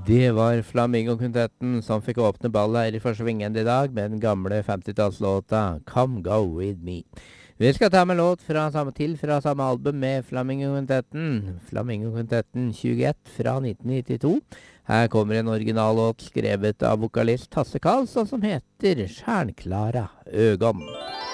Det var Flamingo-kvintetten som fikk åpne ballet her i Forsvingen i dag med den gamle 50-tallslåta Come Go With Me. Vi skal ta med låt fra samme album med Flamingo-kvintetten. Flamingo-kvintetten 21 fra 1992. Her kommer en originallåt skrevet av vokalist Hasse Karlsson som heter Stjärnklara ögon.